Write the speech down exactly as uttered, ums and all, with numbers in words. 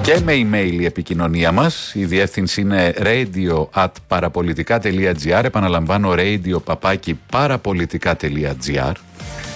Και με email η επικοινωνία μας. Η διεύθυνση είναι radio at parapolitica.gr. Επαναλαμβάνω, radio παπάκι parapolitica.gr.